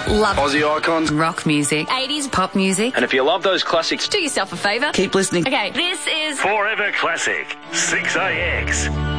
Love Aussie icons. rock music, 80s pop music. And if you love those classics, Do yourself a favour. Keep listening. Okay, this is Forever Classic, 6AX.